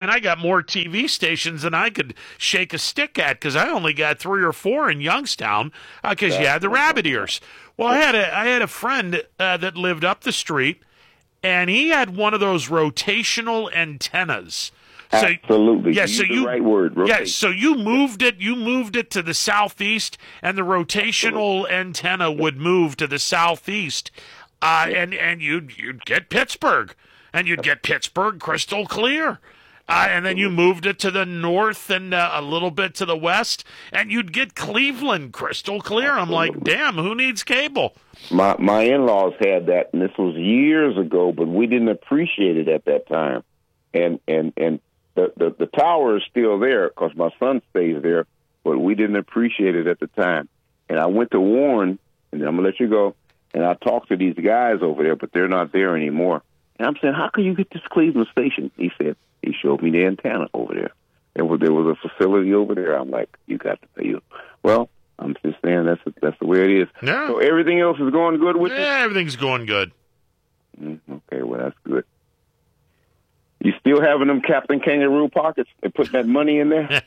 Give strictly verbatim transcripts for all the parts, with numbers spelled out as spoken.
man, I got more T V stations than I could shake a stick at because I only got three or four in Youngstown because uh, you had the rabbit ears. Well, I had a I had a friend uh, that lived up the street, and he had one of those rotational antennas. So, Absolutely. Yeah, Use so the you right word. Rotate. Yeah, so you moved it. You moved it to the southeast, and the rotational antenna would move to the southeast, uh, and and you'd you'd get Pittsburgh, and you'd get Pittsburgh crystal clear, uh, and then you moved it to the north and uh, a little bit to the west, and you'd get Cleveland crystal clear. I'm like, damn, who needs cable? My my in-laws had that, and this was years ago, but we didn't appreciate it at that time, and and and. The, the the tower is still there because my son stays there, but we didn't appreciate it at the time. And I went to Warren, and I'm going to let you go, and I talked to these guys over there, but they're not there anymore. And I'm saying, how can you get this Cleveland station? He said, he showed me the antenna over there. There was, there was a facility over there. I'm like, you got to pay. Well, I'm just saying that's the, that's the way it is. Yeah. So everything else is going good with yeah, you? Everything's going good. Mm, okay, well, that's good. You still having them Captain Kangaroo pockets and putting that money in there?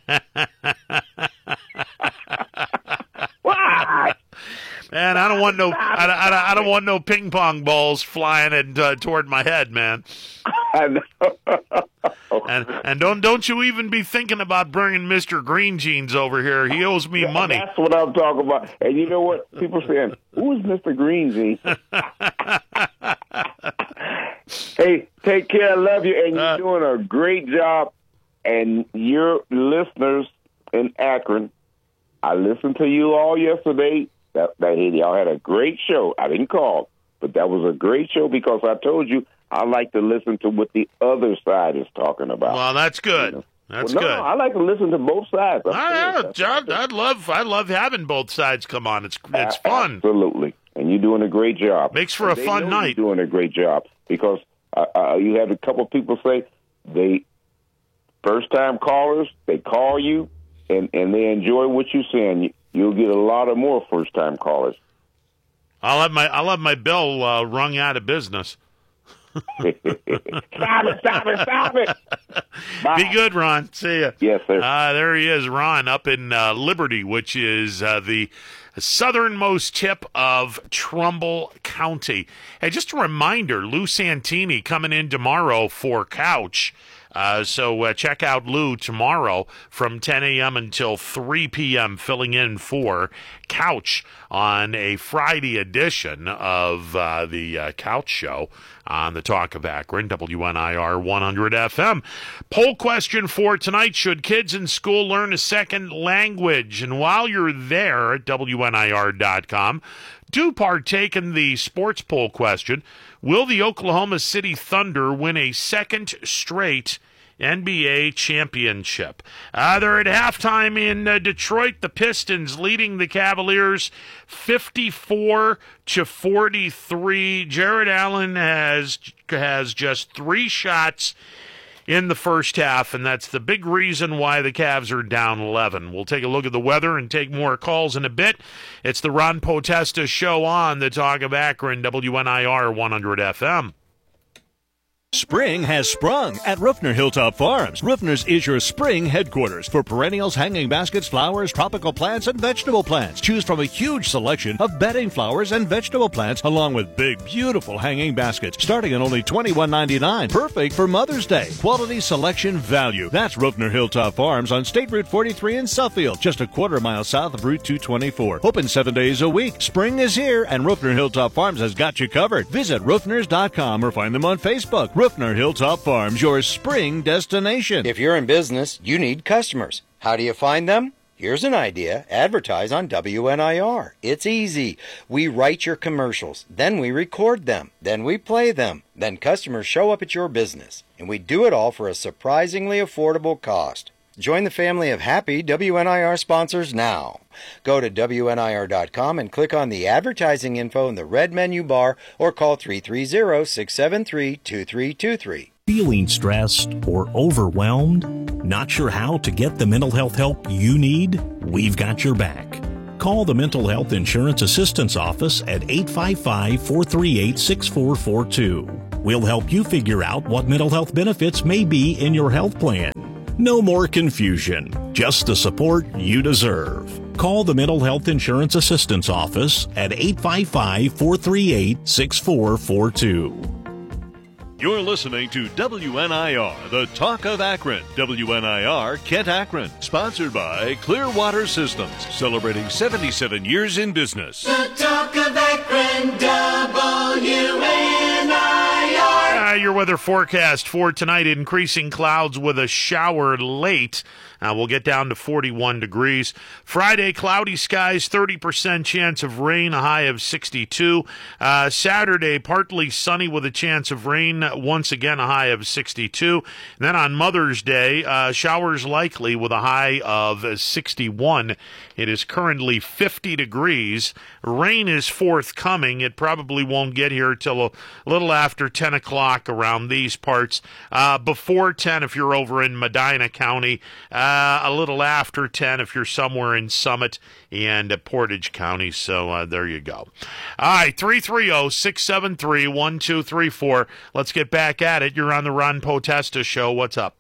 Why? Man, I don't want no, I, I, I don't want no ping pong balls flying and uh, toward my head, man. I know. and and don't don't you even be thinking about bringing Mister Green Jeans over here. He owes me money. That's what I'm talking about. And you know what? People saying, who's Mister Green Jeans? Hey, take care. Love you. And you're uh, doing a great job. And your listeners in Akron, I listened to you all yesterday. That, that y'all had a great show. I didn't call, but that was a great show because I told you I like to listen to what the other side is talking about. Well, that's good. You know? That's well, no, good. I like to listen to both sides. I, I, I'd love, I love having both sides come on. It's it's fun. Absolutely, and you're doing a great job. Makes for and a fun night. You're doing a great job because uh, uh, you had a couple people say they first time callers. They call you and, and they enjoy what you're saying. You'll get a lot of more first time callers. I'll have my I'll have my bell uh, rung out of business. Stop it, stop it, stop it. Bye. Be good, Ron. See ya. Yes, sir. Uh, there he is, Ron, up in uh, Liberty, which is uh, the southernmost tip of Trumbull County. Hey, just a reminder, Lou Santini coming in tomorrow for Couch. Uh, so uh, check out Lou tomorrow from ten a.m. until three p.m. filling in for Couch on a Friday edition of uh, the uh, Couch Show on the Talk of Akron, W N I R one hundred F M. Poll question for tonight: should kids in school learn a second language? And while you're there at W N I R dot com, do partake in the sports poll question. Will the Oklahoma City Thunder win a second straight N B A championship? Uh, they're at halftime in uh, Detroit. The Pistons leading the Cavaliers fifty-four to forty-three. Jared Allen has has just three shots in the first half, and that's the big reason why the Cavs are down eleven. We'll take a look at the weather and take more calls in a bit. It's the Ron Potesta Show on the Talk of Akron, W N I R one hundred F M. Spring has sprung at Ruffner Hilltop Farms. Ruffner's is your spring headquarters for perennials, hanging baskets, flowers, tropical plants, and vegetable plants. Choose from a huge selection of bedding flowers and vegetable plants, along with big, beautiful hanging baskets, starting at only twenty-one ninety-nine. Perfect for Mother's Day. Quality, selection, value. That's Ruffner Hilltop Farms on State Route forty-three in Suffield, just a quarter mile south of Route two twenty-four. Open seven days a week. Spring is here, and Ruffner Hilltop Farms has got you covered. Visit ruffners dot com or find them on Facebook. Ruffner Hilltop Farms, your spring destination. If you're in business, you need customers. How do you find them? Here's an idea. Advertise on W N I R. It's easy. We write your commercials, then we record them, then we play them, then customers show up at your business, and we do it all for a surprisingly affordable cost. Join the family of happy W N I R sponsors now. Go to W N I R dot com and click on the advertising info in the red menu bar or call three three zero, six seven three, two three two three. Feeling stressed or overwhelmed? Not sure how to get the mental health help you need? We've got your back. Call the Mental Health Insurance Assistance Office at eight five five, four three eight, six four four two. We'll help you figure out what mental health benefits may be in your health plan. No more confusion, just the support you deserve. Call the Mental Health Insurance Assistance Office at eight five five, four three eight, six four four two. You're listening to W N I R, the Talk of Akron. W N I R Kent Akron, sponsored by Clearwater Systems, celebrating seventy-seven years in business. The Talk of Akron, W N I R. Uh, your weather forecast for tonight, increasing clouds with a shower late. Uh, we'll get down to forty-one degrees. Friday, cloudy skies, thirty percent chance of rain, a high of sixty-two. Uh, Saturday, partly sunny with a chance of rain, once again a high of sixty-two. And then on Mother's Day, uh, showers likely with a high of sixty-one. It is currently fifty degrees. Rain is forthcoming. It probably won't get here till a little after ten o'clock around these parts. Uh, before ten if you're over in Medina County. Uh, a little after ten if you're somewhere in Summit and uh, Portage County. So uh, there you go. All right, three three zero, six seven three, one two three four. Let's get back at it. You're on the Ron Potesta Show. What's up?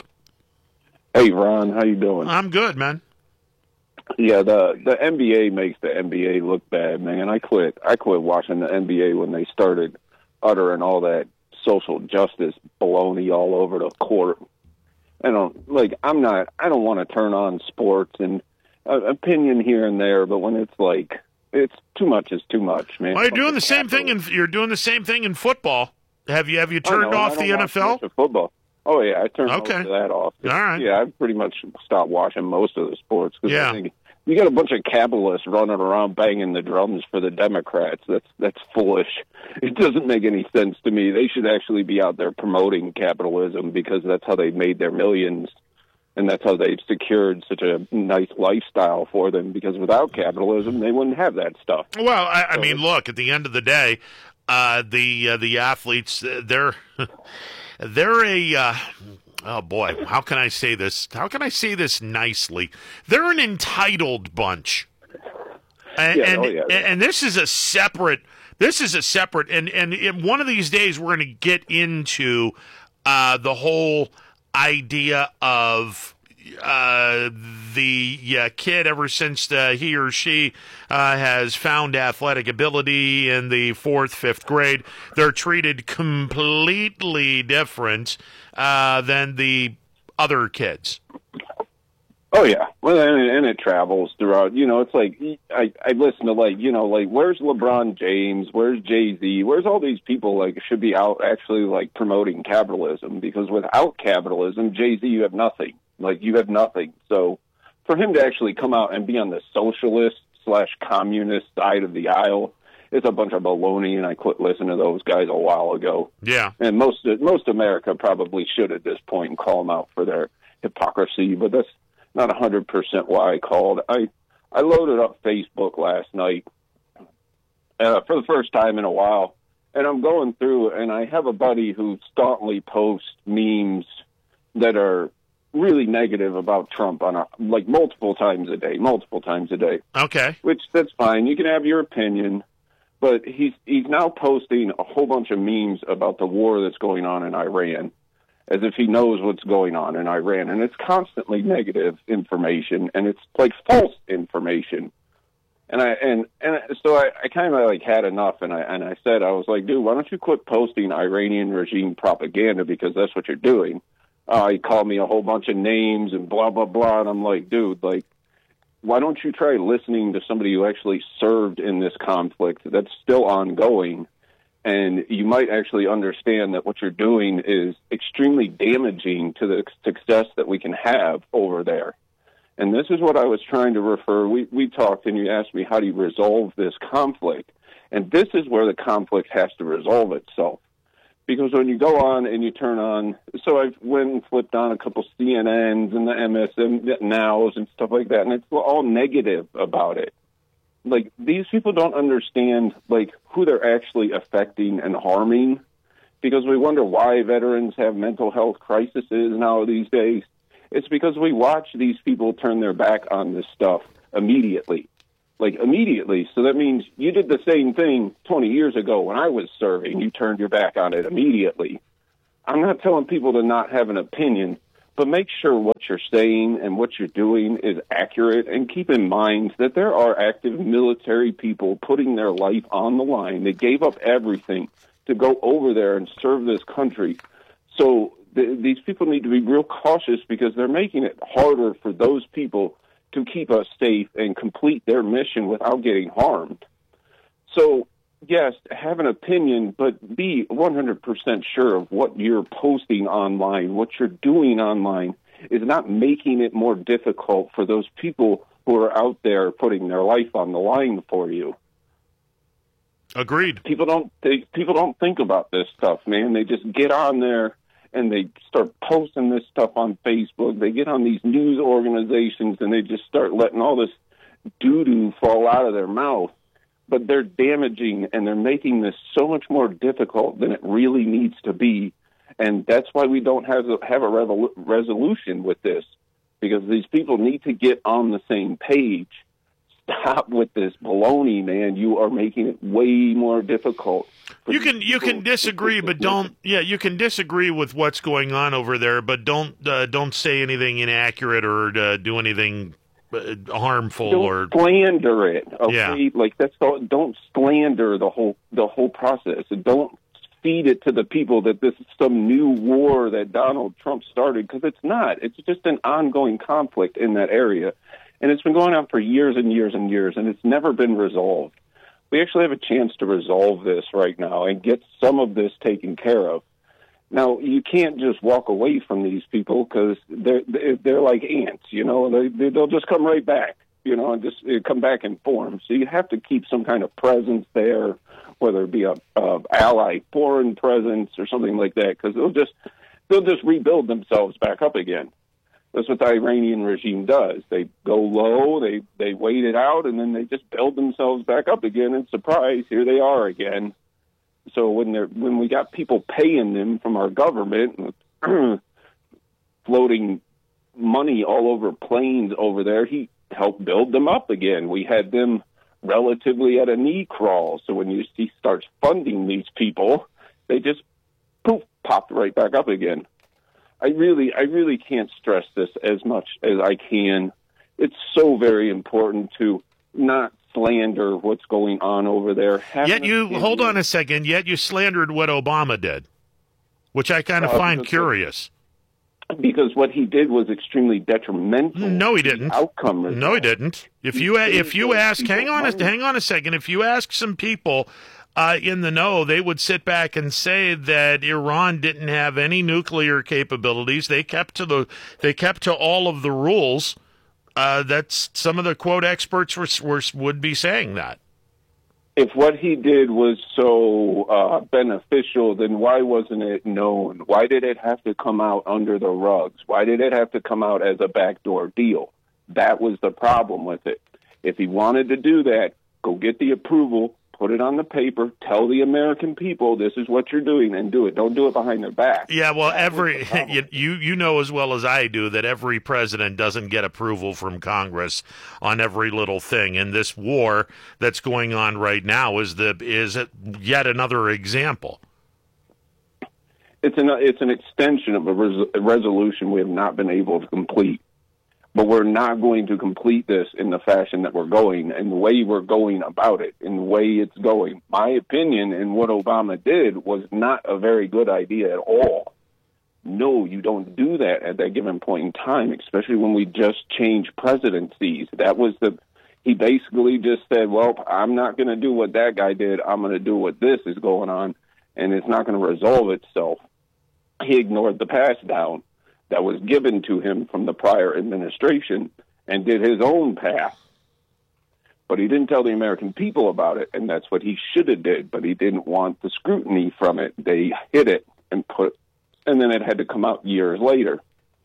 Hey, Ron, how you doing? I'm good, man. Yeah, the the N B A makes the N B A look bad, man. I quit. I quit watching the N B A when they started uttering all that social justice baloney all over the court. I don't like. I'm not. I don't want to turn on sports and uh, opinion here and there, but when it's like it's too much is too much, man. Well, you're doing the same thing in you're doing the same thing in football. Have you have you turned know, off the N F L? Football. Oh yeah, I turned okay. most of that off. All right. Yeah, I've pretty much stopped watching most of the sports because yeah. I think you got a bunch of capitalists running around banging the drums for the Democrats. That's that's foolish. It doesn't make any sense to me. They should actually be out there promoting capitalism because that's how they made their millions, and that's how they've secured such a nice lifestyle for them. Because without capitalism, they wouldn't have that stuff. Well, I, I so, mean, look, at the end of the day, uh, the uh, the athletes they're they're a. Uh, Oh, boy, how can I say this? How can I say this nicely? They're an entitled bunch. And, yeah, and, oh, yeah, yeah. and this is a separate, this is a separate, and, and in one of these days we're going to get into uh, the whole idea of uh, the yeah, kid ever since uh, he or she uh, has found athletic ability in the fourth, fifth grade. They're treated completely different uh, than the other kids. Oh yeah, well, and, and it travels throughout. You know, it's like I, I listen to like you know like where's LeBron James, where's Jay-Z, where's all these people like should be out actually like promoting capitalism, because without capitalism, Jay-Z, you have nothing. Like you have nothing. So for him to actually come out and be on the socialist slash communist side of the aisle, it's a bunch of baloney, and I quit listening to those guys a while ago. Yeah, and most most America probably should at this point and call them out for their hypocrisy, but that's not one hundred percent why I called. I, I loaded up Facebook last night uh, for the first time in a while, and I'm going through, and I have a buddy who staunchly posts memes that are really negative about Trump on a, like multiple times a day, multiple times a day. Okay. Which, that's fine. You can have your opinion, but he's he's now posting a whole bunch of memes about the war that's going on in Iran, as if he knows what's going on in Iran. And it's constantly negative information, and it's like false information. And I and, and so I, I kind of like had enough, and I and I said, I was like, dude, why don't you quit posting Iranian regime propaganda, because that's what you're doing. Uh, he called me a whole bunch of names and blah, blah, blah. And I'm like, dude, like, why don't you try listening to somebody who actually served in this conflict that's still ongoing? And you might actually understand that what you're doing is extremely damaging to the success that we can have over there. And this is what I was trying to refer. We, we talked, and you asked me, how do you resolve this conflict? And this is where the conflict has to resolve itself. Because when you go on and you turn on, so I went and flipped on a couple C N Ns and the M S N Nows and stuff like that, and it's all negative about it. Like, these people don't understand, like, who they're actually affecting and harming, because we wonder why veterans have mental health crises now these days. It's because we watch these people turn their back on this stuff immediately. like immediately. So that means you did the same thing twenty years ago when I was serving. You turned your back on it immediately. I'm not telling people to not have an opinion, but make sure what you're saying and what you're doing is accurate, and keep in mind that there are active military people putting their life on the line. They gave up everything to go over there and serve this country. So th- these people need to be real cautious, because they're making it harder for those people to keep us safe and complete their mission without getting harmed. So, yes, have an opinion, but be one hundred percent sure of what you're posting online, what you're doing online is not making it more difficult for those people who are out there putting their life on the line for you. Agreed. People don't they, people don't think about this stuff, man. They just get on there and they start posting this stuff on Facebook. They get on these news organizations and they just start letting all this doo-doo fall out of their mouth. But they're damaging, and they're making this so much more difficult than it really needs to be. And that's why we don't have a, have a revol- resolution with this, because these people need to get on the same page. Stop with this baloney, man. You are making it way more difficult. You can you can disagree, but don't yeah you can disagree with what's going on over there, but don't uh, don't say anything inaccurate or uh, do anything uh, harmful don't or slander it. Okay, yeah. like that's all, don't slander the whole the whole process, and don't feed it to the people that this is some new war that Donald Trump started, because it's not. It's just an ongoing conflict in that area. And it's been going on for years and years and years, and it's never been resolved. We actually have a chance to resolve this right now and get some of this taken care of. Now, you can't just walk away from these people, because they're, they're like ants, you know. They, they'll just come right back, you know, and just come back in form. So you have to keep some kind of presence there, whether it be a, a ally foreign presence or something like that, because they'll just, they'll just rebuild themselves back up again. That's what the Iranian regime does. They go low, they they wait it out, and then they just build themselves back up again. And surprise, here they are again. So when they're when we got people paying them from our government, floating money all over planes over there, he helped build them up again. We had them relatively at a knee crawl. So when you he starts funding these people, they just poof popped right back up again. I really, I really can't stress this as much as I can. It's so very important to not slander what's going on over there. Have Yet you, hold on a second, yet you slandered what Obama did, which I kind of uh, find curious. Because what he did was extremely detrimental. No, he didn't. Outcome results. No, he didn't. If you, if you ask, hang on, a, hang on a second, if you ask some people Uh, in the know, they would sit back and say that Iran didn't have any nuclear capabilities. They kept to the they kept to all of the rules. Uh, that's some of the quote experts were, were would be saying that. If what he did was so uh, beneficial, then why wasn't it known? Why did it have to come out under the rugs? Why did it have to come out as a backdoor deal? That was the problem with it. If he wanted to do that, go get the approval. Put it on the paper. Tell the American people this is what you're doing, and do it. Don't do it behind their back. Yeah, well, every you you know as well as I do that every president doesn't get approval from Congress on every little thing, and this war that's going on right now is the is yet another example. It's an it's an extension of a, res- a resolution we have not been able to complete. But we're not going to complete this in the fashion that we're going, and the way we're going about it, in the way it's going. My opinion in what Obama did was not a very good idea at all. No, you don't do that at that given point in time, especially when we just changed presidencies. That was the, he basically just said, well, I'm not going to do what that guy did. I'm going to do what this is going on, and it's not going to resolve itself. He ignored the pass down that was given to him from the prior administration and did his own path. But he didn't tell the American people about it, and that's what he should have did, but he didn't want the scrutiny from it. They hid it and put, and then it had to come out years later.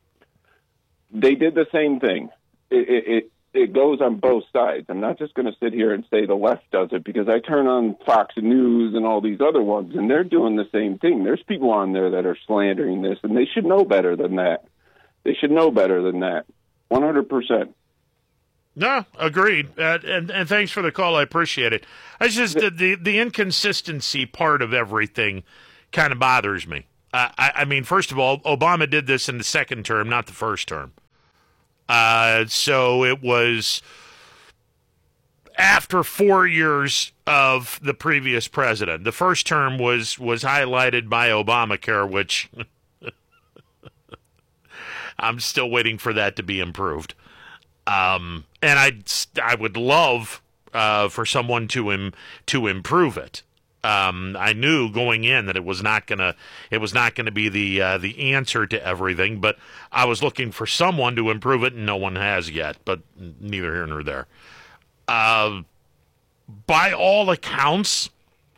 They did the same thing. It, it, it, it goes on both sides. I'm not just going to sit here and say the left does it, because I turn on Fox News and all these other ones, and they're doing the same thing. There's people on there that are slandering this, and they should know better than that. They should know better than that, one hundred percent. No, agreed. Uh, and, and thanks for the call. I appreciate it. I just the, the, the inconsistency part of everything kind of bothers me. Uh, I, I mean, first of all, Obama did this in the second term, not the first term. Uh, so it was after four years of the previous president. The first term was, was highlighted by Obamacare, which I'm still waiting for that to be improved. Um, and I I would love uh, for someone to im- to improve it. Um, I knew going in that it was not gonna it was not gonna be the uh, the answer to everything, but I was looking for someone to improve it, and no one has yet. But neither here nor there. Uh, by all accounts,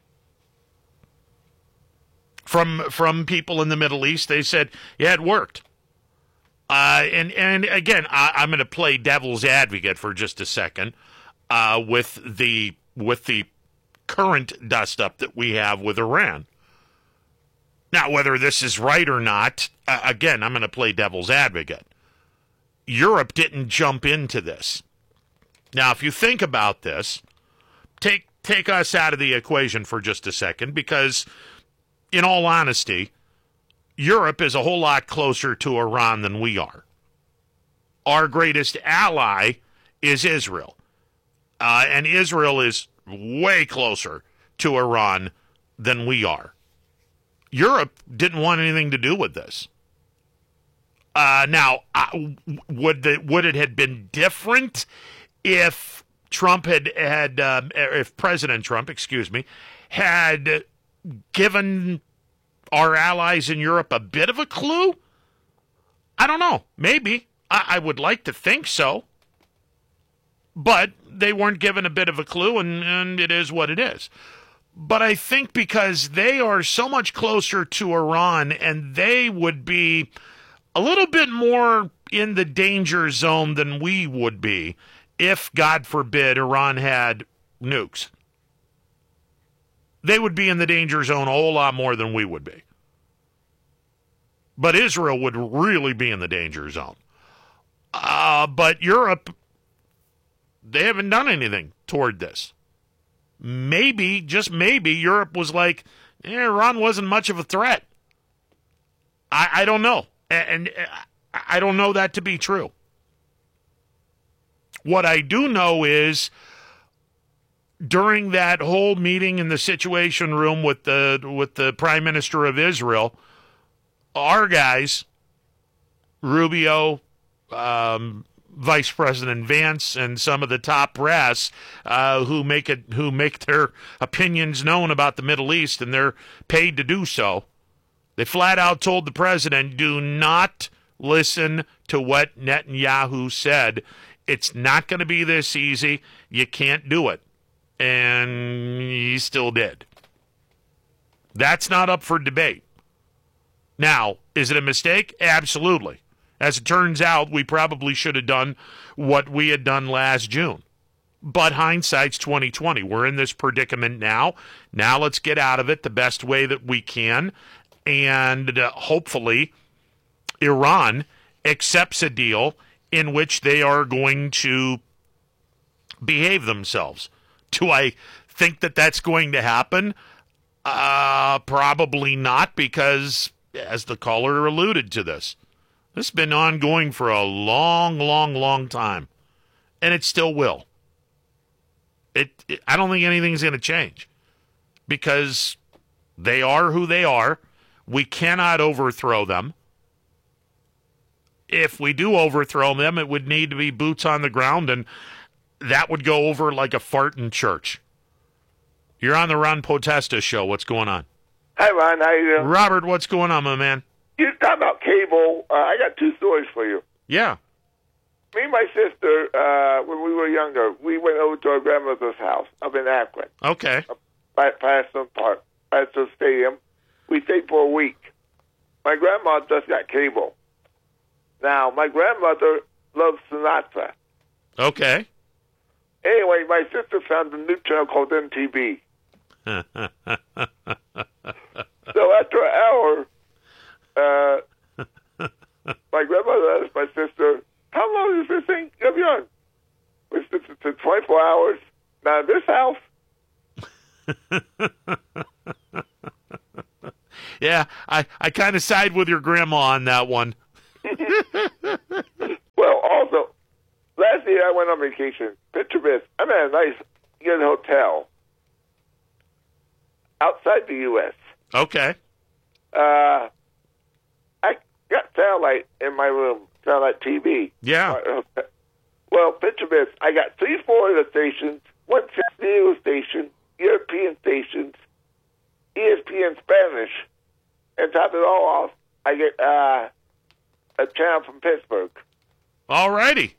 from from people in the Middle East, they said, yeah, it worked. Uh, and, and again, I, I'm going to play devil's advocate for just a second uh, with the with the current dust-up that we have with Iran. Now, whether this is right or not, uh, again, I'm going to play devil's advocate. Europe didn't jump into this. Now, if you think about this, take take us out of the equation for just a second, because, in all honesty, Europe is a whole lot closer to Iran than we are. Our greatest ally is Israel. Uh, and Israel is way closer to Iran than we are. Europe didn't want anything to do with this. Uh, now, uh, would the, would it have been different if Trump had, had um, if President Trump, excuse me, had given our allies in Europe a bit of a clue? I don't know. Maybe. I, I would like to think so. But they weren't given a bit of a clue, and, and it is what it is. But I think because they are so much closer to Iran, and they would be a little bit more in the danger zone than we would be if, God forbid, Iran had nukes. They would be in the danger zone a whole lot more than we would be. But Israel would really be in the danger zone. Uh, but Europe, they haven't done anything toward this. Maybe, just maybe, Europe was like, eh, Iran wasn't much of a threat. I, I don't know. And, and I don't know that to be true. What I do know is, during that whole meeting in the Situation Room with the with the Prime Minister of Israel, our guys, Rubio, um, Vice President Vance, and some of the top brass uh, who make it who make their opinions known about the Middle East, and they're paid to do so, they flat out told the president, do not listen to what Netanyahu said. It's not going to be this easy. You can't do it. And he still did. That's not up for debate. Now, is it a mistake? Absolutely. As it turns out, we probably should have done what we had done last June. But hindsight's twenty twenty. We're in this predicament now. Now let's get out of it the best way that we can. And uh, hopefully Iran accepts a deal in which they are going to behave themselves. Do I think that that's going to happen? Uh, probably not, because, as the caller alluded to this, this has been ongoing for a long, long, long time, and it still will. It, it I don't think anything's going to change, because they are who they are. We cannot overthrow them. If we do overthrow them, it would need to be boots on the ground, and that would go over like a fart in church. You're on the Ron Potesta show. What's going on? Hi, Ron. How you doing? Robert, what's going on, my man? You talk about cable. Uh, I got two stories for you. Yeah. Me and my sister, uh, when we were younger, we went over to our grandmother's house up in Akron. Okay. By Patterson Park, Patterson Stadium. We stayed for a week. My grandma just got cable. Now, my grandmother loves Sinatra. Okay. Anyway, my sister found a new channel called M T V. So after an hour, uh, my grandmother asked my sister, how long is this thing of yours? to twenty-four hours. Now, this house, Yeah, I, I kind of side with your grandma on that one. well, also, last year I went on vacation. Picture this. I'm at a nice, good hotel outside the U S Okay. Uh, I got satellite in my room, satellite T V. Yeah. Well, picture this. I got three Florida stations, one San Diego station, European stations, E S P N Spanish, and top it all off, I get uh, a channel from Pittsburgh. All righty.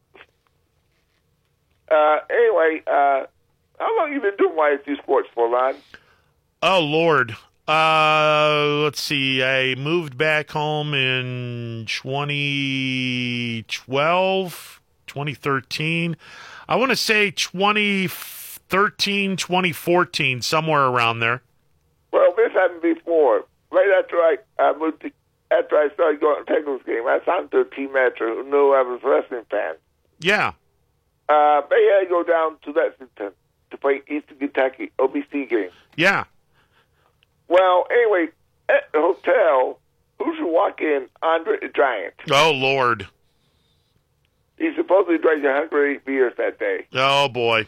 Uh, anyway, uh, how long you been doing Y S U sports for, Ron? Oh, Lord. Uh, let's see. I moved back home in twenty twelve, twenty thirteen. I want to say twenty thirteen, twenty fourteen, somewhere around there. Well, this happened before. Right after I uh, moved to, after I started going to Penguins game, I signed to a team manager who knew I was a wrestling fan. Yeah. Uh, they had to go down to Lexington to play Eastern Kentucky O B C game. Yeah. Well, anyway, at the hotel, who should walk in? Andre the Giant. Oh, Lord. He supposedly drank one hundred eight beers that day. Oh, boy.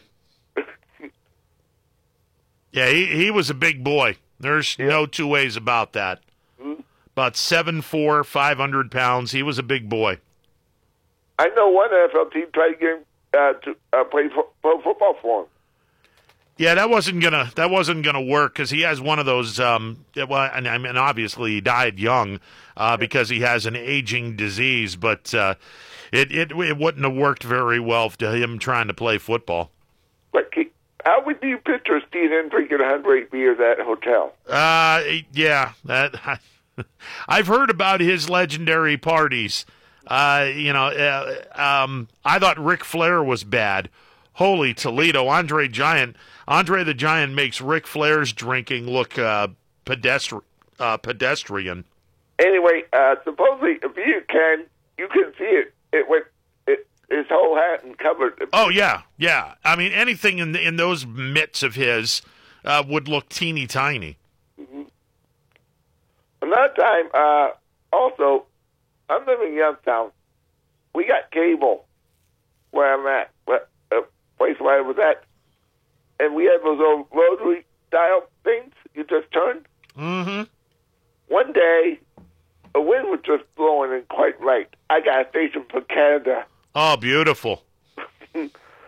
Yeah, he, he was a big boy. There's yeah. no two ways about that. Mm-hmm. About seven foot four, five hundred pounds. He was a big boy. I know one N F L team tried to get him uh, to uh, play fo- pro football for him. Yeah, that wasn't gonna that wasn't gonna work because he has one of those. Um, well, and I mean, obviously he died young uh, because he has an aging disease. But uh, it it it wouldn't have worked very well to him trying to play football. But how would you picture Steve drinking one hundred eight beers at a hotel? Uh, yeah, that I've heard about his legendary parties. Uh, you know, uh, um, I thought Ric Flair was bad. Holy Toledo, Andre Giant. Andre the Giant makes Ric Flair's drinking look uh, pedestri- uh, pedestrian. Anyway, uh, supposedly, if you can, you can see it. It went, it, his whole hat and covered. Oh, yeah, yeah. I mean, anything in the, in those mitts of his uh, would look teeny tiny. Mm-hmm. Another time, uh, also, I'm living in Youngstown. We got cable where I'm at, where, uh, place where I was at. And we had those old rotary dial things you just turned. Mm-hmm. One day, a wind was just blowing in quite right. I got a station for Canada. Oh, beautiful. I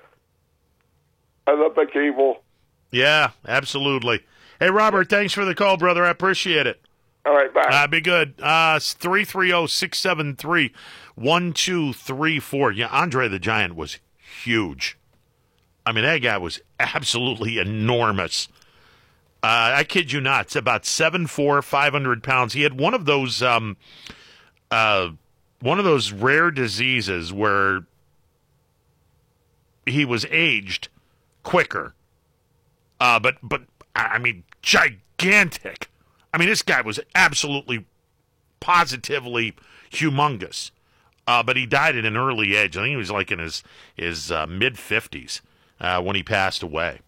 love the cable. Yeah, absolutely. Hey, Robert, thanks for the call, brother. I appreciate it. All right, bye. Uh, be good. Uh, three three zero, six seven three, one two three four. Yeah, Andre the Giant was huge. I mean, that guy was absolutely enormous. Uh, I kid you not. It's about seven foot four, five hundred pounds. He had one of those, um, uh, one of those rare diseases where he was aged quicker. Uh, but, but I mean, gigantic. I mean, this guy was absolutely, positively humongous. Uh, but he died at an early age. I think he was like in his his uh, mid fifties. Uh, when he passed away,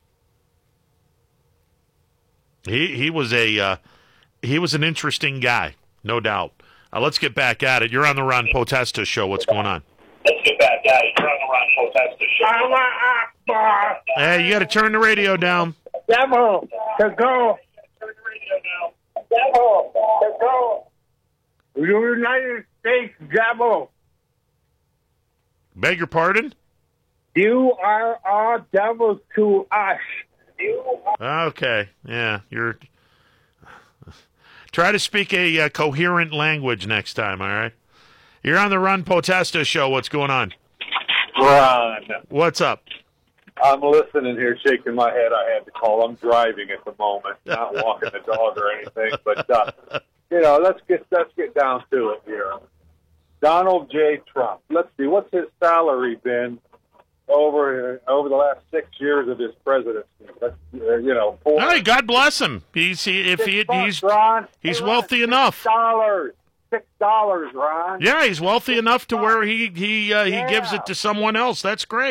he he was a uh, he was an interesting guy, no doubt. Uh, let's get back at it. You're on the Ron Potesta show. What's going on? Let's get back at it. You're on the Ron Potesta show. Allah Akbar. Hey, you got to turn the radio down. Devil to go. Turn the radio down. Devil to go. United States devil. Beg your pardon? You are all devils to us. Okay, yeah, you're. Try to speak a uh, coherent language next time, all right? You're on the Ron Potesta show. What's going on? Ron. What's up? I'm listening here, shaking my head. I had to call. I'm driving at the moment, not walking the dog or anything. But uh, you know, let's get let's get down to it here. Donald J. Trump. Let's see, what's his salary been over over the last six years of his presidency? That's, uh, you know, four. Hey, God bless him. He's he, if he bucks, he's Ron. he's hey, wealthy Ron, enough. Six dollars, six dollars, Ron. Yeah, he's wealthy enough to where he he uh, yeah. he gives it to someone else. That's great.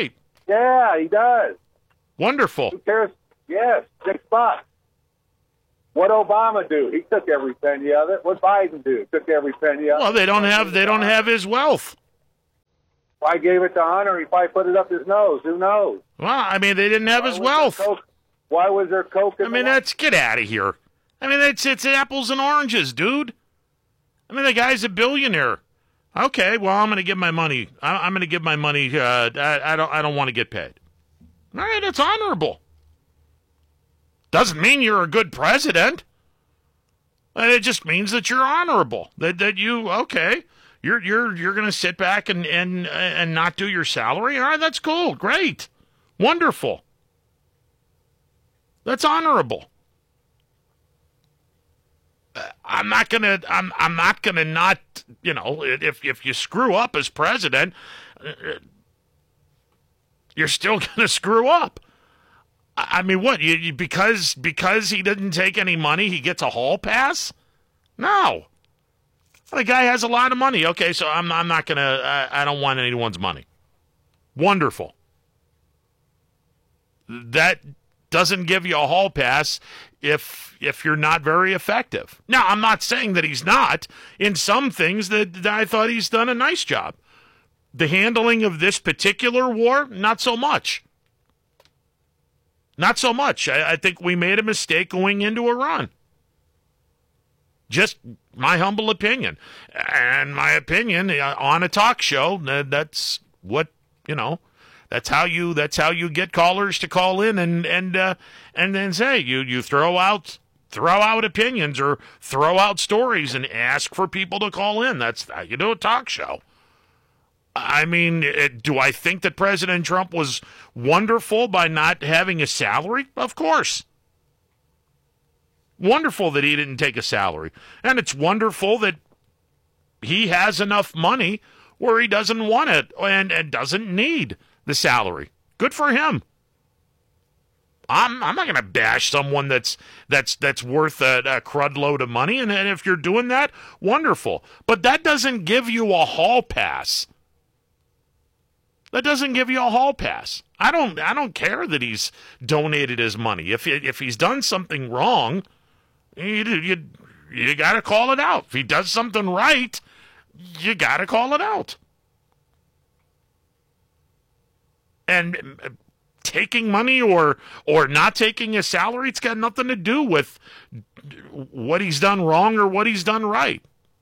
Yeah, he does. Wonderful. Who cares? Yes, six bucks. What Obama do? He took every penny of it. What Biden do? Took every penny of it. Well, they don't have they don't have his wealth. Why gave it to Hunter? He probably put it up his nose. Who knows? Well, I mean, they didn't have Why his was wealth. there Coke- Why was there coke in I the mean, White- that's get out of here. I mean, it's it's apples and oranges, dude. I mean, the guy's a billionaire. Okay, well, I'm going to give my money. I, I'm going to give my money. Uh, I, I don't. I don't want to get paid. All right, it's honorable. Doesn't mean you're a good president. It just means that you're honorable. That that you okay. You're you're you're going to sit back and and and not do your salary. All right, that's cool. Great, wonderful. That's honorable. I'm not gonna. I'm. I'm not gonna not. You know, if if you screw up as president, you're still gonna screw up. I mean, what? You, you because because he didn't take any money, he gets a hall pass? No. The guy has a lot of money. Okay, so I'm. I'm not gonna. I, I don't want anyone's money. Wonderful. That doesn't give you a hall pass if if you're not very effective. Now, I'm not saying that he's not. In some things that, that I thought he's done a nice job. The handling of this particular war, not so much. Not so much. I, I think we made a mistake going into Iran. Just my humble opinion. And my opinion on a talk show, that's what, you know, That's how you. That's how you get callers to call in and and uh, and then say you you throw out throw out opinions or throw out stories and ask for people to call in. That's how you do a talk show. I mean, it, do I think that President Trump was wonderful by not having a salary? Of course. Wonderful that he didn't take a salary, and it's wonderful that he has enough money where he doesn't want it and, and doesn't need the salary. Good for him. I'm I'm not going to bash someone that's that's that's worth a, a crud load of money, and, and if you're doing that, wonderful. But that doesn't give you a hall pass. That doesn't give you a hall pass. I don't I don't care that he's donated his money. If if he's done something wrong, you you you got to call it out. If he does something right, you got to call it out. And taking money or or not taking a salary, it's got nothing to do with what he's done wrong or what he's done right.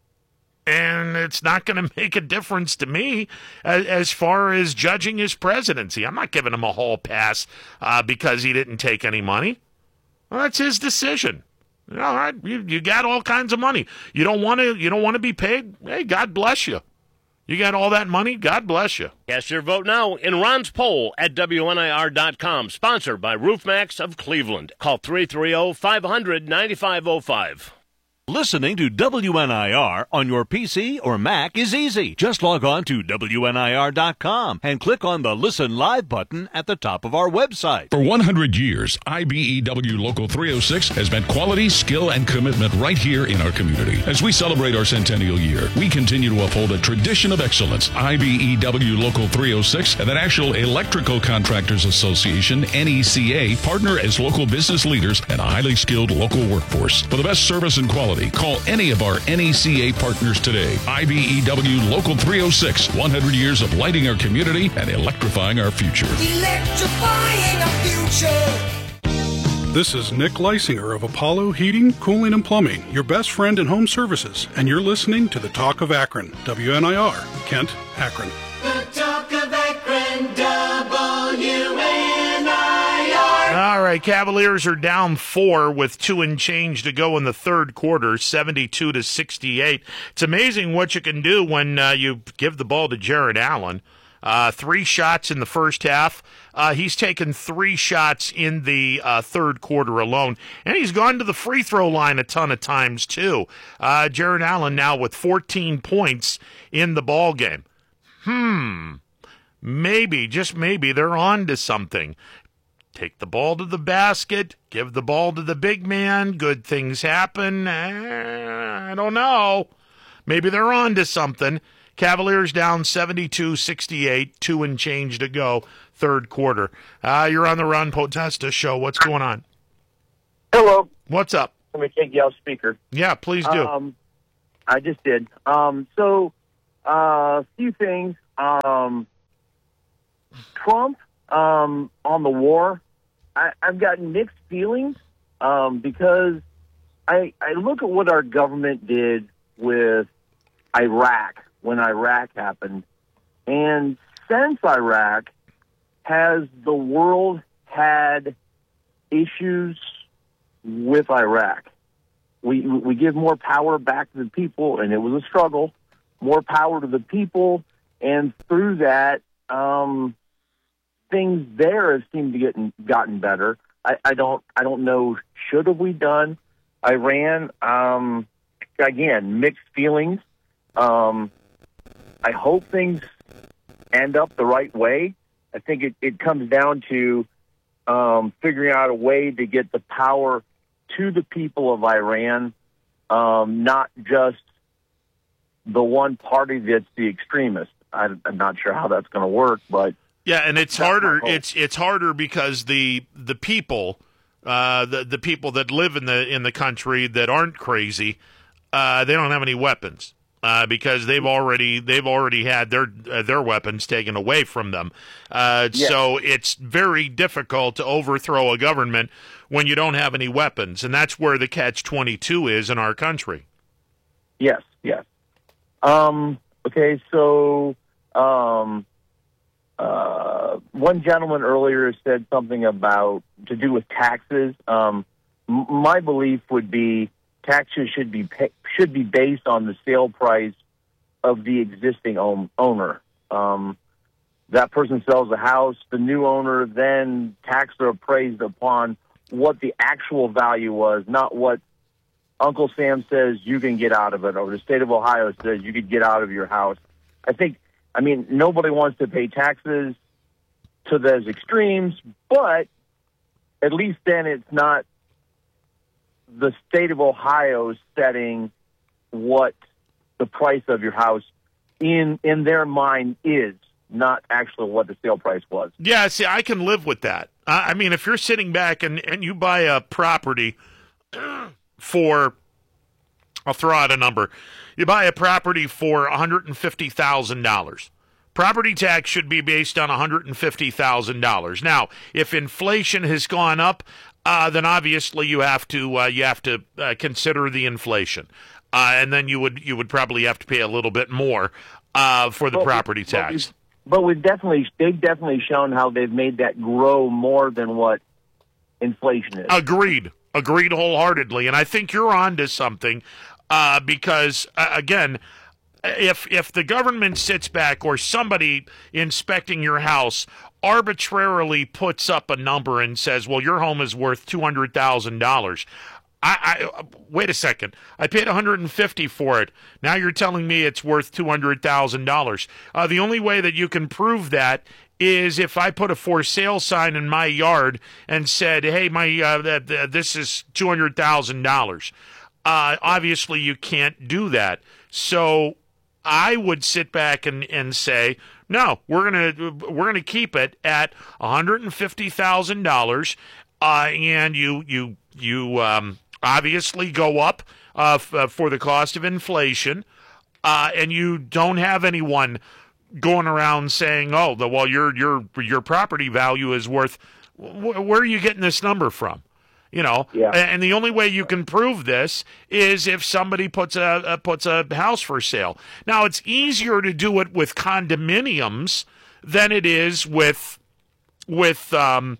And it's not going to make a difference to me as, as far as judging his presidency. I'm not giving him a hall pass uh, because he didn't take any money. Well, that's his decision. All right, you, you got all kinds of money. You don't want to. You don't want to be paid. Hey, God bless you. You got all that money? God bless you. Cast your vote now in Ron's poll at W N I R dot com. Sponsored by RoofMax of Cleveland. Call three three zero, five hundred, nine five zero five. Listening to W N I R on your P C or Mac is easy. Just log on to W N I R dot com and click on the Listen Live button at the top of our website. For one hundred years, I B E W Local three oh six has meant quality, skill, and commitment right here in our community. As we celebrate our centennial year, we continue to uphold a tradition of excellence. I B E W Local three oh six and the National Electrical Contractors Association, N E C A, partner as local business leaders and a highly skilled local workforce. For the best service and quality, call any of our N E C A partners today. I B E W Local three oh six, one hundred years of lighting our community and electrifying our future. Electrifying our future. This is Nick Leisinger of Apollo Heating, Cooling, and Plumbing, your best friend in home services, and you're listening to the Talk of Akron, W N I R, Kent, Akron. The Talk of Akron, W N I R. All right, Cavaliers are down four with two and change to go in the third quarter, seventy-two to sixty-eight. It's amazing what you can do when uh, you give the ball to Jared Allen. Uh, three shots in the first half. Uh, he's taken three shots in the uh, third quarter alone, and he's gone to the free throw line a ton of times too. Uh, Jared Allen now with fourteen points in the ball game. Hmm, maybe, just maybe, they're on to something. Take the ball to the basket, give the ball to the big man, good things happen. Eh, I don't know. Maybe they're on to something. Cavaliers down seventy-two sixty-eight, two and change to go, third quarter. Uh, you're on the Ron Potesta show. What's going on? Hello. What's up? Let me take you off speaker. Yeah, please do. Um, I just did. Um, so, a uh, few things. Um, Trump um, on the war, I, I've gotten mixed feelings um, because I, I look at what our government did with Iraq when Iraq happened, and since Iraq, has the world had issues with Iraq? We we give more power back to the people, and it was a struggle. More power to the people, and through that, um, things there have seemed to get gotten better. I, I don't I don't know. Should have we done Iran? Um, again, mixed feelings. Um, I hope things end up the right way. I think it, it comes down to um, figuring out a way to get the power to the people of Iran, um, not just the one party that's the extremist. I, I'm not sure how that's going to work, but yeah, and it's harder. It's it's harder because the the people, uh, the the people that live in the in the country that aren't crazy, uh, they don't have any weapons. Uh, because they've already they've already had their uh, their weapons taken away from them, uh, yes. So it's very difficult to overthrow a government when you don't have any weapons, and that's where the catch twenty-two is in our country. Yes, yes. Um, okay, so um, uh, one gentleman earlier said something about to do with taxes. Um, m- my belief would be taxes should be pay- should be based on the sale price of the existing own- owner. Um, that person sells a house. The new owner then taxed or appraised upon what the actual value was, not what Uncle Sam says you can get out of it, or the state of Ohio says you could get out of your house. I think, I mean, nobody wants to pay taxes to those extremes, but at least then it's not the state of Ohio setting what the price of your house in in their mind is, not actually what the sale price was. Yeah, see, I can live with that. I mean, if you're sitting back and, and you buy a property for, I'll throw out a number, you buy a property for one hundred fifty thousand dollars. Property tax should be based on one hundred fifty thousand dollars. Now, if inflation has gone up, Uh, then obviously you have to uh, you have to uh, consider the inflation, uh, and then you would you would probably have to pay a little bit more uh, for the but property we, tax. But we've, but we've definitely they've definitely shown how they've made that grow more than what inflation is. Agreed, agreed wholeheartedly, and I think you're onto something uh, because uh, again, if if the government sits back or somebody inspecting your house arbitrarily puts up a number and says, well, your home is worth two hundred thousand dollars. I, I wait a second. I paid one hundred fifty thousand dollars for it. Now you're telling me it's worth two hundred thousand dollars. Uh, the only way that you can prove that is if I put a for sale sign in my yard and said, hey, my uh, th- th- this is two hundred thousand dollars. Uh, obviously, you can't do that. So I would sit back and, and say, no, we're gonna we're gonna keep it at one hundred fifty thousand dollars, uh, and you you you um, obviously go up uh, f- uh, for the cost of inflation, uh, and you don't have anyone going around saying, oh, the, well, your your your property value is worth. Wh- where are you getting this number from? You know, yeah. And the only way you can prove this is if somebody puts a, a puts a house for sale. Now, it's easier to do it with condominiums than it is with with um,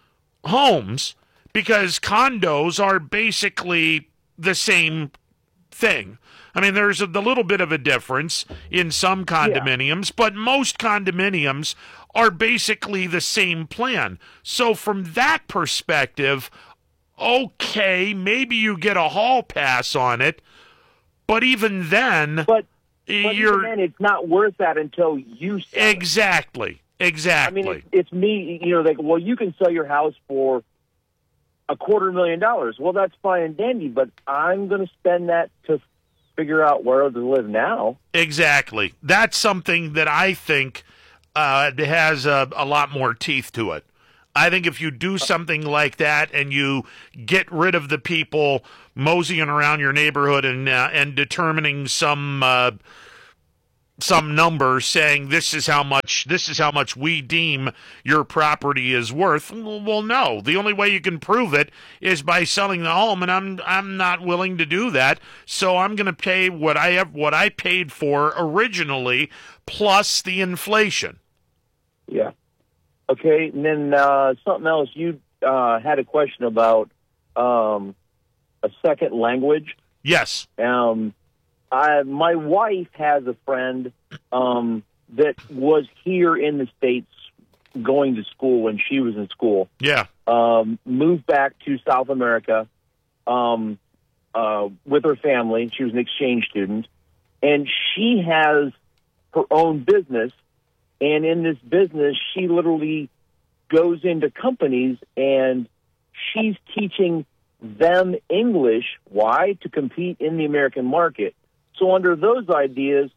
homes, because condos are basically the same thing. I mean, there's a, a little bit of a difference in some condominiums, yeah. But most condominiums are basically the same plan. So from that perspective, okay, maybe you get a hall pass on it, but even then, but, but you're even then, it's not worth that until you sell it. Exactly, exactly. I mean, it's, it's me. You know, like, well, you can sell your house for a quarter million dollars. Well, that's fine and dandy, but I'm going to spend that to figure out where to live now. Exactly. That's something that I think uh, has a, a lot more teeth to it. I think if you do something like that and you get rid of the people moseying around your neighborhood and uh, and determining some uh, some number saying this is how much this is how much we deem your property is worth, well, no. The only way you can prove it is by selling the home, and I'm I'm not willing to do that. So I'm going to pay what I have what I paid for originally plus the inflation. Yeah. Okay, and then uh, something else. You uh, had a question about um, a second language. Yes. Um, I, my wife has a friend um, that was here in the States going to school when she was in school. Yeah. Um, moved back to South America um, uh, with her family. She was an exchange student. And she has her own business. And in this business, she literally goes into companies and she's teaching them English. Why? To compete in the American market. So under those ideas,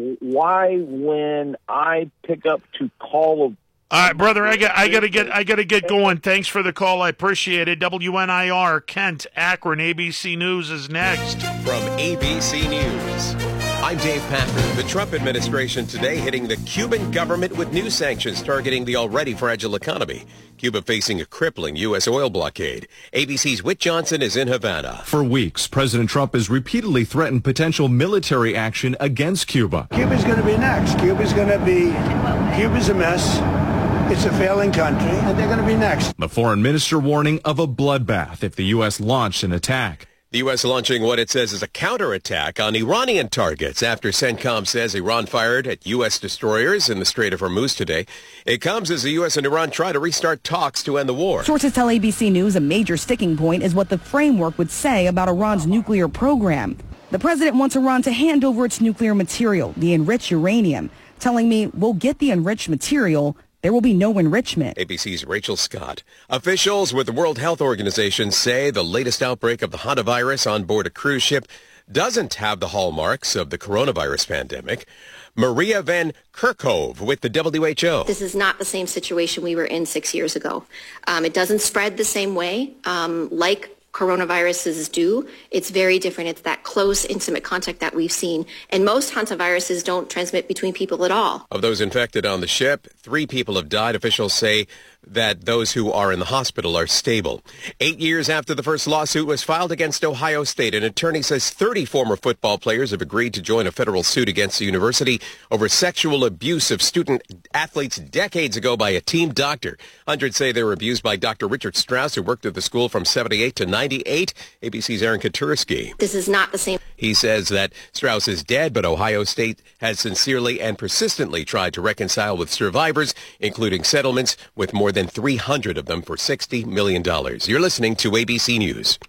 why when I pick up to call a All right, brother, I got I got to get I got to get going. Thanks for the call. I appreciate it. W N I R, Kent, Akron, A B C News is next. From A B C News, I'm Dave Packer. The Trump administration today hitting the Cuban government with new sanctions targeting the already fragile economy. Cuba facing a crippling U S oil blockade. A B C's Whit Johnson is in Havana. For weeks, President Trump has repeatedly threatened potential military action against Cuba. Cuba's going to be next. Cuba's going to be, Cuba's a mess. It's a failing country, and they're going to be next. The foreign minister warning of a bloodbath if the U S launched an attack. The U S launching what it says is a counterattack on Iranian targets after CENTCOM says Iran fired at U S destroyers in the Strait of Hormuz today. It comes as the U S and Iran try to restart talks to end the war. Sources tell A B C News a major sticking point is what the framework would say about Iran's nuclear program. The president wants Iran to hand over its nuclear material, the enriched uranium, telling me we'll get the enriched material. There will be no enrichment. A B C's Rachel Scott. Officials with the World Health Organization say the latest outbreak of the hantavirus on board a cruise ship doesn't have the hallmarks of the coronavirus pandemic. Maria Van Kerkhove with the W H O. This is not the same situation we were in six years ago. Um, it doesn't spread the same way, um, like coronaviruses do. It's very different. It's that close, intimate contact that we've seen. And most hantaviruses don't transmit between people at all. Of those infected on the ship, three people have died. Officials say that those who are in the hospital are stable. Eight years after the first lawsuit was filed against Ohio State, an attorney says thirty former football players have agreed to join a federal suit against the university over sexual abuse of student athletes decades ago by a team doctor. Hundreds say they were abused by Doctor Richard Strauss, who worked at the school from seventy-eight to ninety-eight. A B C's Aaron Katursky. This is not the same. He says that Strauss is dead, but Ohio State has sincerely and persistently tried to reconcile with survivors, including settlements with more than three hundred of them for sixty million dollars. You're listening to A B C News.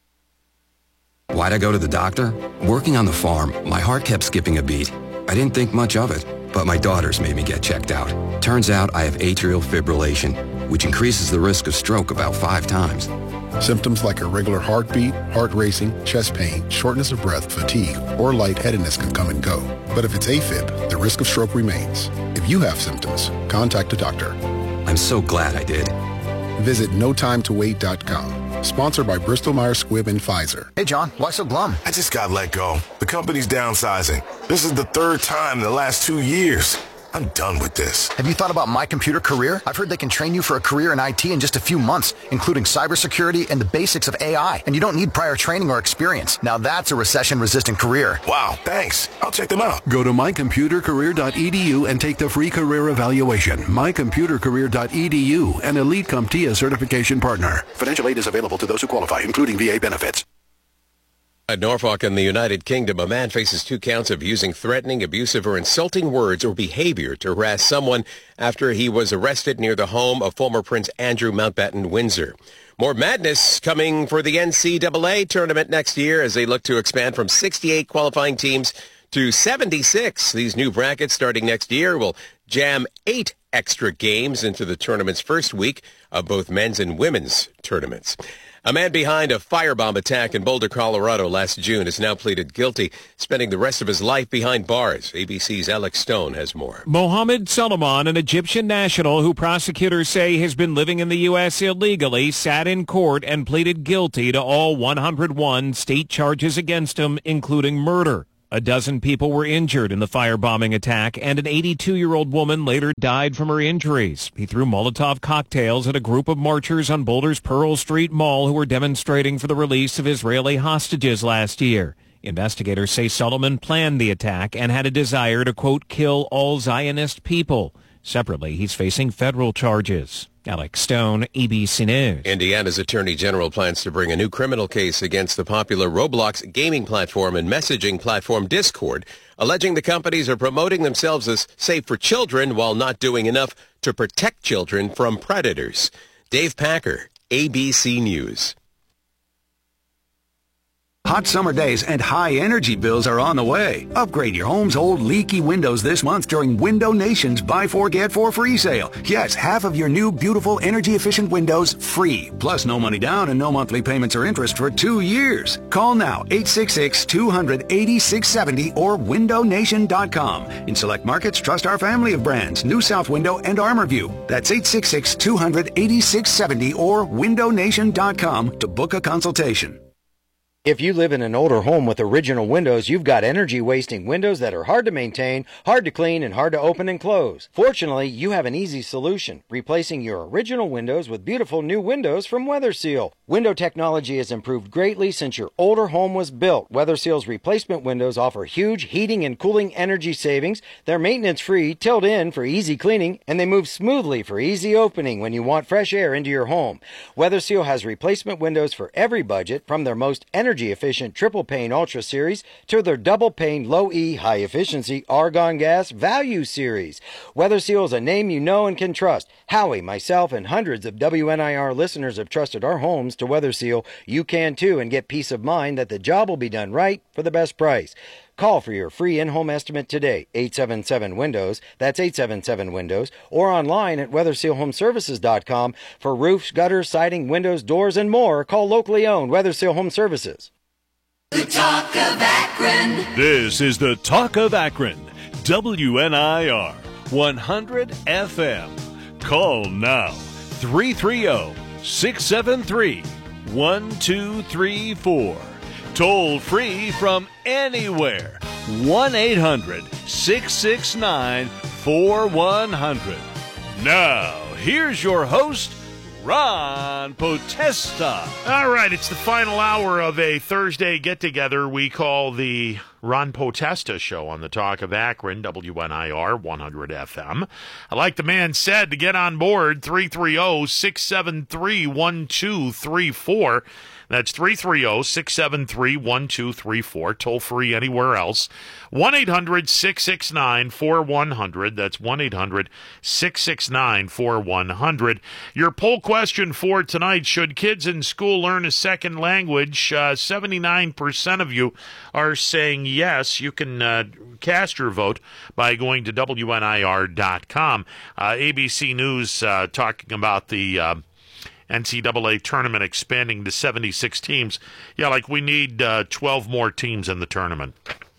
Why'd I go to the doctor? Working on the farm, my heart kept skipping a beat. I didn't think much of it, but my daughters made me get checked out. Turns out I have atrial fibrillation, which increases the risk of stroke about five times. Symptoms like irregular heartbeat, heart racing, chest pain, shortness of breath, fatigue, or lightheadedness can come and go. But if it's AFib, the risk of stroke remains. If you have symptoms, contact a doctor. I'm so glad I did. Visit no time to wait dot com. Sponsored by Bristol Myers Squibb and Pfizer. Hey, John, why so glum? I just got let go. The company's downsizing. This is the third time in the last two years. I'm done with this. Have you thought about My Computer Career? I've heard they can train you for a career in I T in just a few months, including cybersecurity and the basics of A I. And you don't need prior training or experience. Now that's a recession-resistant career. Wow, thanks. I'll check them out. Go to my computer career dot e d u and take the free career evaluation. my computer career dot e d u, an Elite CompTIA certification partner. Financial aid is available to those who qualify, including V A benefits. At Norfolk in the United Kingdom, a man faces two counts of using threatening, abusive, or insulting words or behavior to harass someone after he was arrested near the home of former Prince Andrew Mountbatten Windsor. More madness coming for the N C double A tournament next year as they look to expand from sixty-eight qualifying teams to seventy-six. These new brackets starting next year will jam eight extra games into the tournament's first week of both men's and women's tournaments. A man behind a firebomb attack in Boulder, Colorado last June has now pleaded guilty, spending the rest of his life behind bars. A B C's Alex Stone has more. Mohammed Solomon, an Egyptian national who prosecutors say has been living in the U S illegally, sat in court and pleaded guilty to all one hundred one state charges against him, including murder. A dozen people were injured in the firebombing attack, and an eighty-two-year-old woman later died from her injuries. He threw Molotov cocktails at a group of marchers on Boulder's Pearl Street Mall who were demonstrating for the release of Israeli hostages last year. Investigators say Solomon planned the attack and had a desire to, quote, kill all Zionist people. Separately, he's facing federal charges. Alex Stone, A B C News. Indiana's Attorney General plans to bring a new criminal case against the popular Roblox gaming platform and messaging platform Discord, alleging the companies are promoting themselves as safe for children while not doing enough to protect children from predators. Dave Packer, A B C News. Hot summer days and high energy bills are on the way. Upgrade your home's old leaky windows this month during Window Nation's Buy Four Get Four free sale. Yes, half of your new beautiful energy efficient windows free. Plus no money down and no monthly payments or interest for two years. Call now eight six six, two hundred, eighty-six seventy or window nation dot com. In select markets, trust our family of brands, New South Window and ArmorView. That's eight six six, two hundred, eighty-six seventy or window nation dot com to book a consultation. If you live in an older home with original windows, you've got energy-wasting windows that are hard to maintain, hard to clean, and hard to open and close. Fortunately, you have an easy solution, replacing your original windows with beautiful new windows from WeatherSeal. Window technology has improved greatly since your older home was built. WeatherSeal's replacement windows offer huge heating and cooling energy savings. They're maintenance-free, tilled in for easy cleaning, and they move smoothly for easy opening when you want fresh air into your home. WeatherSeal has replacement windows for every budget, from their most energy energy-efficient triple-pane Ultra Series to their double-pane low-E high-efficiency Argon Gas Value Series. WeatherSeal is a name you know and can trust. Howie, myself, and hundreds of W N I R listeners have trusted our homes to WeatherSeal. You can too, and get peace of mind that the job will be done right for the best price. Call for your free in-home estimate today, eight seven seven Windows, that's eight seven seven Windows, or online at weather seal home services dot com. For roofs, gutters, siding, windows, doors, and more, call locally owned WeatherSeal Home Services. The Talk of Akron. This is the Talk of Akron, W N I R, one hundred F M. Call now, three three zero, six seven three, one two three four. Toll free from anywhere, one eight hundred, six six nine, four one zero zero. Now, here's your host, Ron Potesta. All right, it's the final hour of a Thursday get-together we call the Ron Potesta Show on the Talk of Akron, W N I R, one hundred F M. Like the man said, to get on board, three three zero, six seven three, one two three four. That's three three zero, six seven three, one two three four. Toll free anywhere else. one eight hundred, six six nine, four one zero zero. That's one eight hundred, six six nine, four one zero zero. Your poll question for tonight: should kids in school learn a second language? Uh, seventy-nine percent of you are saying yes. You can uh, cast your vote by going to W N I R dot com. Uh, A B C News uh, talking about the Uh, N C double A tournament expanding to seventy-six teams. Yeah, like we need uh, twelve more teams in the tournament.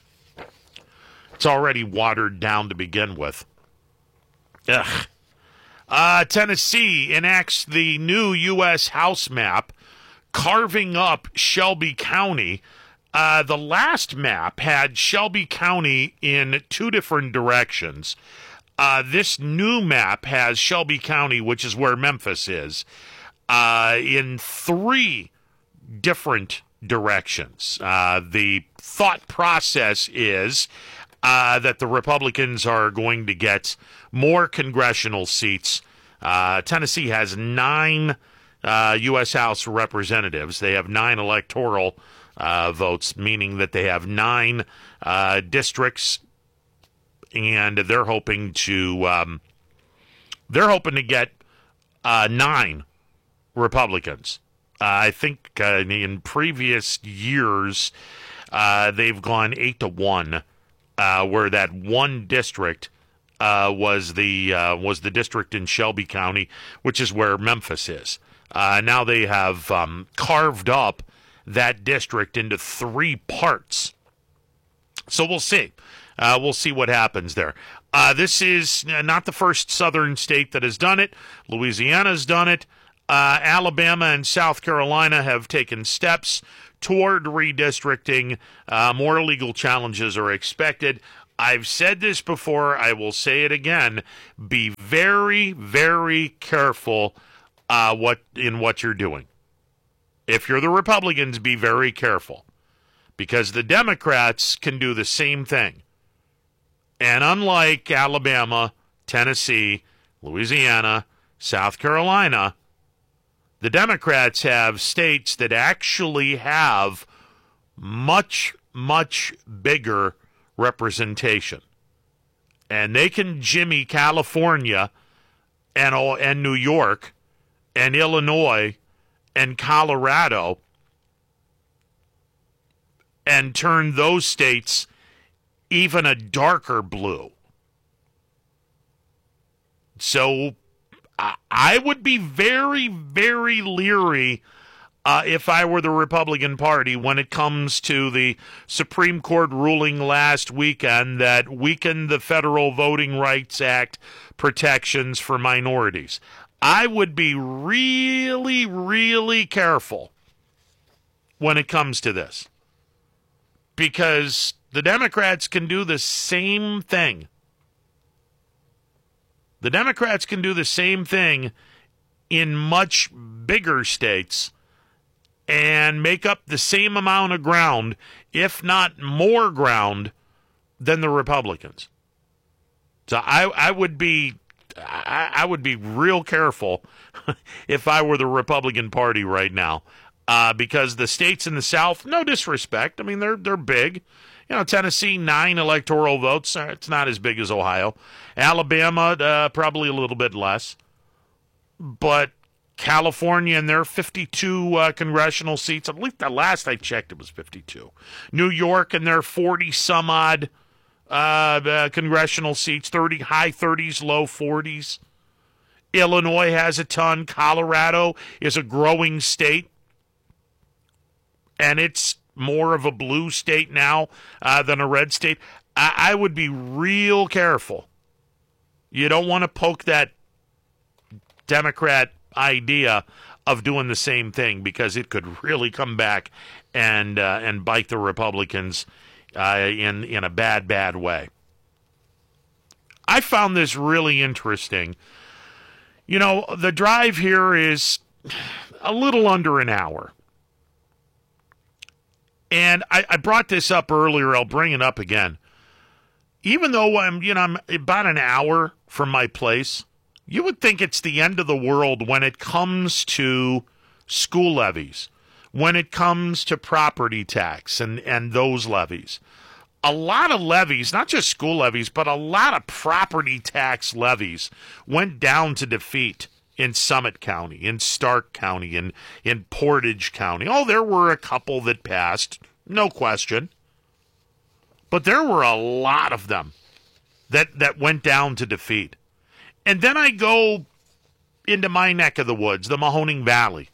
It's already watered down to begin with. Ugh. Uh, Tennessee enacts the new U S House map, carving up Shelby County. Uh, the last map had Shelby County in two different directions. Uh, this new map has Shelby County, which is where Memphis is, Uh, in three different directions. Uh, the thought process is uh, that the Republicans are going to get more congressional seats. Uh, Tennessee has nine uh, U S House representatives. They have nine electoral uh, votes, meaning that they have nine uh, districts, and they're hoping to um, they're hoping to get uh, nine Republicans. Uh, I think uh, in previous years uh, they've gone eight to one, uh, where that one district uh, was the uh, was the district in Shelby County, which is where Memphis is. Uh, now they have um, carved up that district into three parts. So we'll see. Uh, we'll see what happens there. Uh, this is not the first southern state that has done it. Louisiana's done it. Uh, Alabama and South Carolina have taken steps toward redistricting. Uh, more legal challenges are expected. I've said this before. I will say it again. Be very, very careful uh, what in what you're doing. If you're the Republicans, be very careful, because the Democrats can do the same thing. And unlike Alabama, Tennessee, Louisiana, South Carolina, the Democrats have states that actually have much, much bigger representation. And they can jimmy California and, and New York and Illinois and Colorado and turn those states even a darker blue. So I, I would be very, very leery uh, if I were the Republican Party when it comes to the Supreme Court ruling last weekend that weakened the Federal Voting Rights Act protections for minorities. I would be really, really careful when it comes to this, because the Democrats can do the same thing. The Democrats can do the same thing in much bigger states and make up the same amount of ground, if not more ground, than the Republicans. So I, I would be... I, I would be real careful if I were the Republican Party right now, uh, because the states in the South, no disrespect, I mean, they're they're big. You know, Tennessee, nine electoral votes. It's not as big as Ohio. Alabama, uh, probably a little bit less. But California and their fifty-two uh, congressional seats, at least the last I checked, it was fifty-two. New York and their forty-some-odd Uh, uh, congressional seats, thirty, high thirties, low forties. Illinois has a ton. Colorado is a growing state, and it's more of a blue state now uh, than a red state. I, I would be real careful. You don't want to poke that Democrat idea of doing the same thing, because it could really come back and uh, and bite the Republicans Uh, in in a bad, bad way. I found this really interesting. You know, the drive here is a little under an hour. And I, I brought this up earlier. I'll bring it up again. Even though I'm, you know, I'm about an hour from my place, you would think it's the end of the world when it comes to school levies, when it comes to property tax and, and those levies. A lot of levies, not just school levies, but a lot of property tax levies went down to defeat in Summit County, in Stark County, in, in Portage County. Oh, there were a couple that passed, no question. But there were a lot of them that, that went down to defeat. And then I go into my neck of the woods, the Mahoning Valley.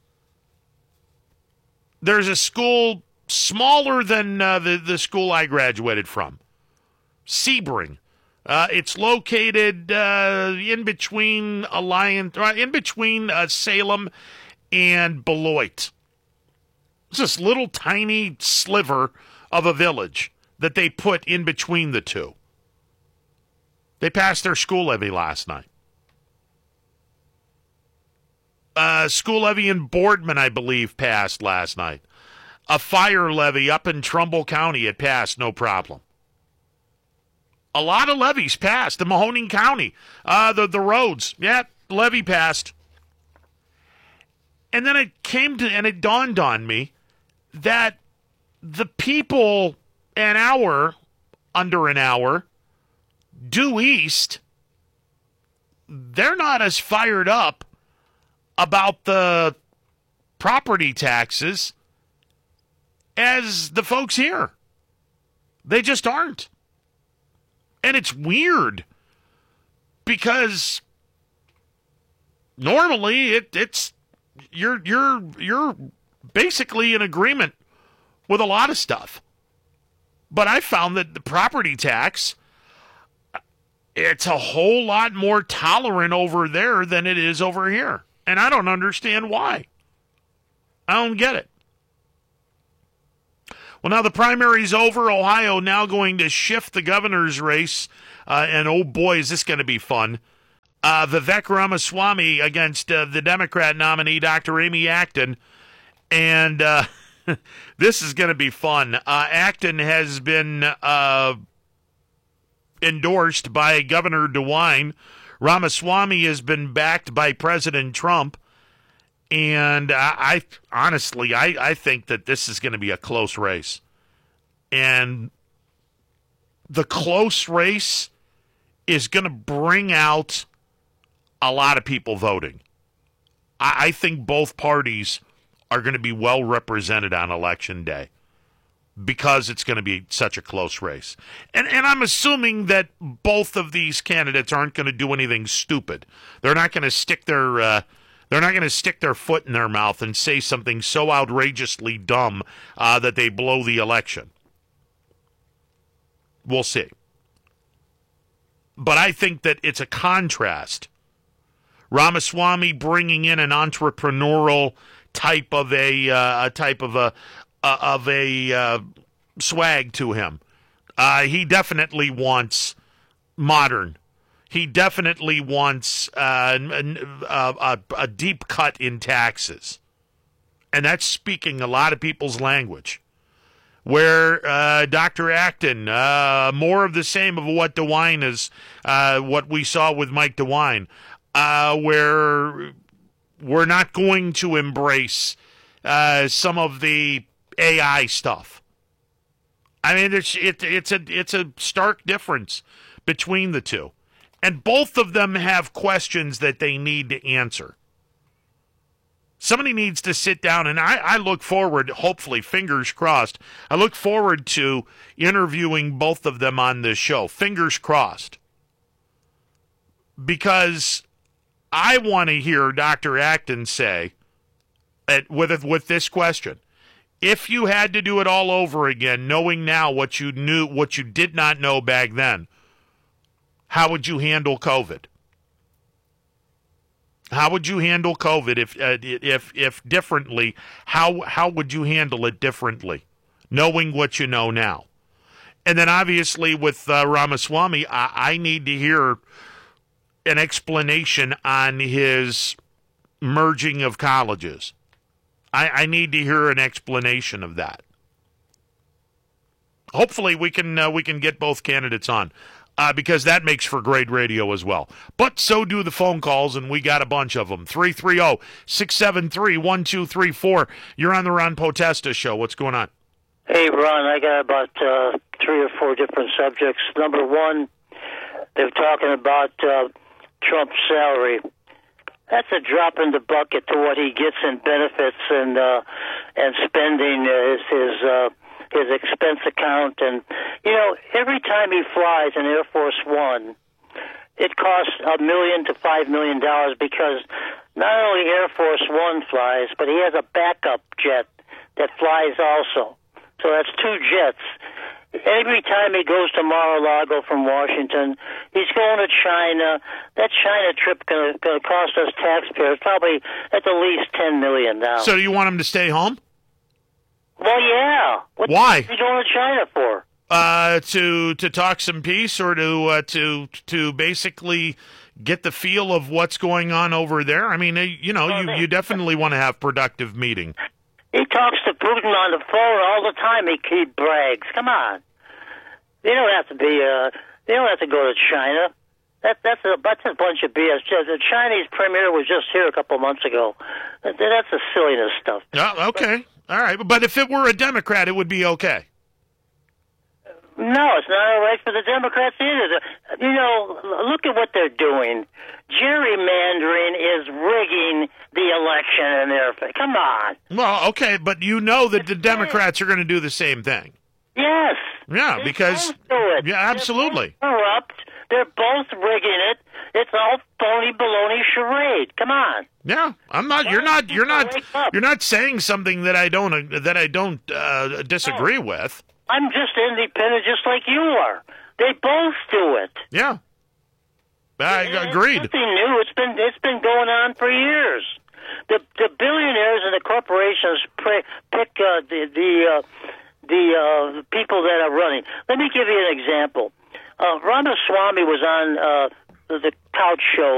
There's a school smaller than uh, the, the school I graduated from, Sebring. Uh, it's located uh, in between Alliance, uh, in between uh, Salem and Beloit. It's this little tiny sliver of a village that they put in between the two. They passed their school levy last night. Uh, school levy in Boardman, I believe, passed last night. A fire levy up in Trumbull County, it passed, no problem. A lot of levies passed. In Mahoning County, uh, the, the roads, yeah, levy passed. And then it came to, and it dawned on me that the people an hour, under an hour, due east, they're not as fired up about the property taxes as the folks here. They just aren't. And it's weird because normally it, it's you're you're you're basically in agreement with a lot of stuff. But I found that the property tax, it's a whole lot more tolerant over there than it is over here. And I don't understand why. I don't get it. Well, now the primary's over. Ohio now going to shift the governor's race. Uh, and, oh, boy, is this going to be fun. Uh, Vivek Ramaswamy against uh, the Democrat nominee, Doctor Amy Acton. And uh, this is going to be fun. Uh, Acton has been uh, endorsed by Governor DeWine. Ramaswamy has been backed by President Trump. And I, I honestly, I, I think that this is going to be a close race. And the close race is going to bring out a lot of people voting. I, I think both parties are going to be well represented on Election Day because it's going to be such a close race. And and I'm assuming that both of these candidates aren't going to do anything stupid. They're not going to stick their uh, they're not going to stick their foot in their mouth and say something so outrageously dumb uh, that they blow the election. We'll see. But I think that it's a contrast. Ramaswamy bringing in an entrepreneurial type of a uh, a type of a uh, of a uh, swag to him. Uh, he definitely wants modern. He definitely wants uh, a, a, a deep cut in taxes, and that's speaking a lot of people's language. Where uh, Doctor Acton, uh, more of the same of what DeWine is, uh, what we saw with Mike DeWine, uh, where we're not going to embrace uh, some of the A I stuff. I mean, it's it, it's a it's a stark difference between the two, and both of them have questions that they need to answer. Somebody needs to sit down, and I, I look forward, hopefully, fingers crossed, I look forward to interviewing both of them on this show, fingers crossed, because I want to hear Doctor Acton say, at, with, with this question, if you had to do it all over again, knowing now what you knew, what you did not know back then, how would you handle COVID? How would you handle COVID if uh, if if differently? How how would you handle it differently, knowing what you know now? And then obviously with uh, Ramaswamy, I, I need to hear an explanation on his merging of colleges. I, I need to hear an explanation of that. Hopefully we can uh, we can get both candidates on. Uh, because that makes for great radio as well. But so do the phone calls, and we got a bunch of them. three three zero, six seven three, one two three four. You're on the Ron Potesta Show. What's going on? Hey, Ron, I got about uh, three or four different subjects. Number one, they're talking about uh, Trump's salary. That's a drop in the bucket to what he gets in benefits and uh, and spending his his uh, his expense account. And you know, every time he flies in Air Force One, it costs a million to five million dollars because not only Air Force One flies, but he has a backup jet that flies also. So that's two jets. Every time he goes to Mar-a-Lago from Washington, he's going to China. That China trip going to cost us taxpayers probably at the least ten million dollars. So do you want him to stay home? Well, yeah. What Why? Is he going to China for? Uh, to to talk some peace, or to uh, to to basically get the feel of what's going on over there. I mean, you know, you, you definitely want to have productive meeting. He talks to Putin on the phone all the time. He, he brags. Come on, you don't have to be. Uh, you don't have to go to China. That that's a that's a bunch of B S. The Chinese premier was just here a couple of months ago. That, that's the silliness stuff. Oh, okay, all right. But if it were a Democrat, it would be okay. No, it's not all right for the Democrats either. You know, look at what they're doing. Gerrymandering is rigging the election in their face. Come on. Well, okay, but you know that the Democrats are going to do the same thing. Yes. Yeah, they because both do it. yeah, absolutely. They're both corrupt. They're both rigging it. It it's all phony baloney charade. Come on. Yeah, I'm not. You're not. You're not. You're not saying something that I don't that I don't uh, disagree no. with. I'm just independent, just like you are. They both do it. Yeah, I It's agreed. nothing new. It's been it's been going on for years. The the billionaires and the corporations pre- pick uh, the the uh, the uh, people that are running. Let me give you an example. Uh, Ramaswamy was on uh, the Couch Show.